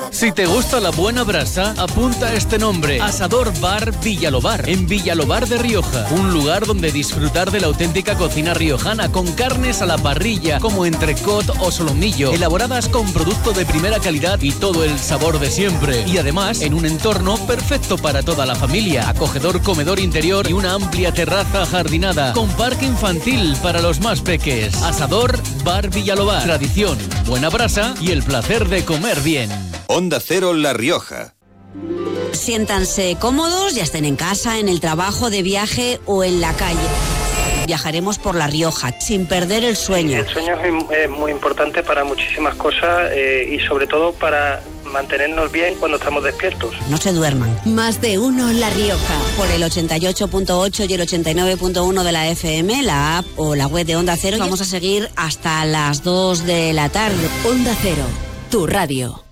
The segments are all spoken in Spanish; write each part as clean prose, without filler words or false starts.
Si te gusta la buena brasa, apunta este nombre: Asador Bar Villalobar, en Villalobar de Rioja. Un lugar donde disfrutar de la auténtica cocina riojana, con carnes a la parrilla, como entrecot o solomillo, elaboradas con producto de primera calidad y todo el sabor de siempre. Y además, en un entorno perfecto para toda la familia. Acogedor comedor interior y una amplia terraza jardinada, con parque infantil para los más peques. Asador Bar Villalobar. Tradición, buena brasa y el placer de comer bien. Onda Cero La Rioja. Siéntanse cómodos, ya estén en casa, en el trabajo, de viaje o en la calle. Viajaremos por La Rioja, sin perder el sueño. El sueño es muy importante para muchísimas cosas y sobre todo para mantenernos bien cuando estamos despiertos. No se duerman. Más de uno La Rioja. Por el 88.8 y el 89.1 de la FM, la app o la web de Onda Cero. Vamos a seguir hasta las 2 de la tarde. Onda Cero, tu radio.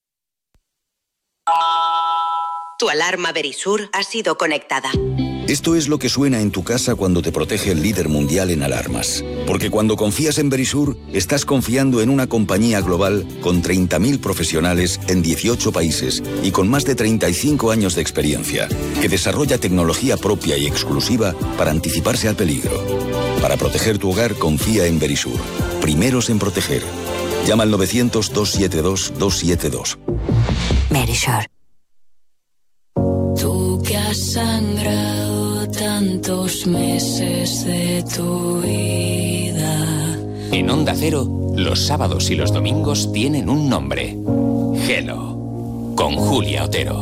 Tu alarma Verisur ha sido conectada. Esto es lo que suena en tu casa cuando te protege el líder mundial en alarmas. Porque cuando confías en Verisur, estás confiando en una compañía global con 30.000 profesionales en 18 países y con más de 35 años de experiencia, que desarrolla tecnología propia y exclusiva para anticiparse al peligro. Para proteger tu hogar, confía en Verisur. Primeros en proteger. Llama al 900-272-272. Verisur. Tú que has sangrado tantos meses de tu vida. En Onda Cero, los sábados y los domingos tienen un nombre: Gelo, con Julia Otero.